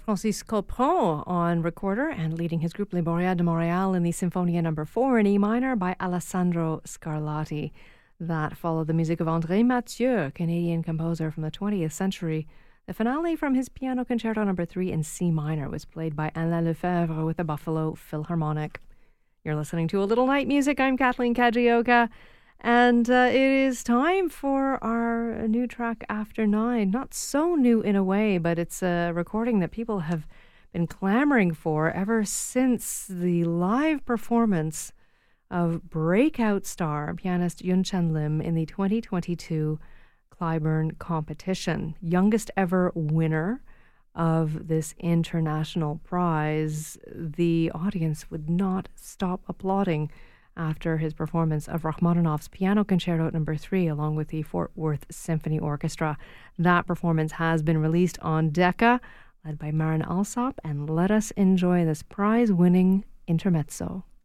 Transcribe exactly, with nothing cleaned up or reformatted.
Francis Couperin on recorder and leading his group Les Boréades de Montréal in the Symphonia number four in E minor by Alessandro Scarlatti. That followed the music of André Mathieu, Canadian composer from the twentieth century. The finale from his Piano Concerto number three in C minor was played by Alain Lefebvre with the Buffalo Philharmonic. You're listening to A Little Night Music. I'm Kathleen Kajioka. And uh, it is time for our new track, After Nine. Not so new in a way, but it's a recording that people have been clamoring for ever since the live performance of breakout star pianist Yun Chen Lim in the twenty twenty-two Clyburn competition. Youngest ever winner of this international prize. The audience would not stop applauding after his performance of Rachmaninoff's Piano Concerto number three along with the Fort Worth Symphony Orchestra. That performance has been released on Decca, led by Marin Alsop, and let us enjoy this prize-winning intermezzo.